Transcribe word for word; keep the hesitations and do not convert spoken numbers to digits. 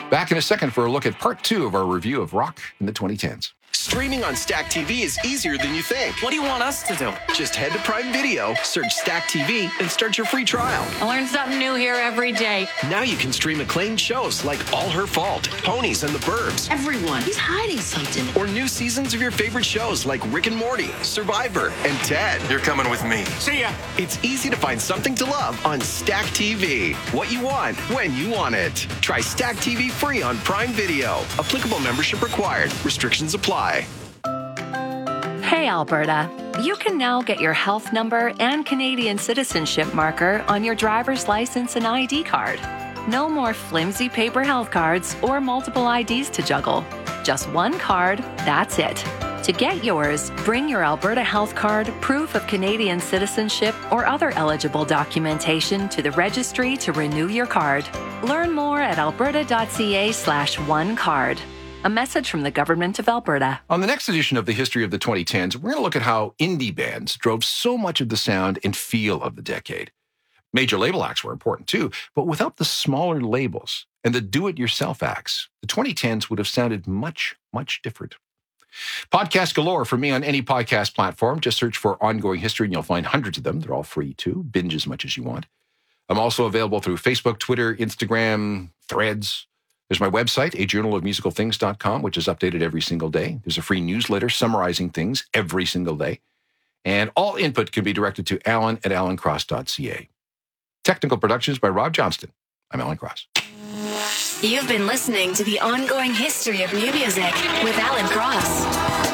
Back in a second for a look at part two of our review of rock in the twenty tens. Streaming on Stack T V is easier than you think. What do you want us to do? Just head to Prime Video, search Stack T V, and start your free trial. I learn something new here every day. Now you can stream acclaimed shows like All Her Fault, Ponies and the Burbs, Everyone, he's hiding something. or new seasons of your favorite shows like Rick and Morty, Survivor, and Ted. You're coming with me. See ya. It's easy to find something to love on Stack T V. What you want, when you want it. Try Stack T V free on Prime Video. Applicable membership required. Restrictions apply. Hey, Alberta. You can now get your health number and Canadian citizenship marker on your driver's license and I D card. No more flimsy paper health cards or multiple I Ds to juggle. Just one card, that's it. To get yours, bring your Alberta Health Card, proof of Canadian citizenship, or other eligible documentation to the registry to renew your card. Learn more at alberta.ca slash one card. A message from the Government of Alberta. On the next edition of the History of the twenty tens, we're going to look at how indie bands drove so much of the sound and feel of the decade. Major label acts were important too, but without the smaller labels and the do-it-yourself acts, the twenty tens would have sounded much, much different. Podcast galore for me on any podcast platform. Just search for Ongoing History and you'll find hundreds of them. They're all free too. Binge as much as you want. I'm also available through Facebook, Twitter, Instagram, Threads. There's my website, a journal of musical things dot com, which is updated every single day. There's a free newsletter summarizing things every single day. And all input can be directed to alan at alan cross dot c a. Technical productions by Rob Johnston. I'm Alan Cross. You've been listening to the Ongoing History of New Music with Alan Cross.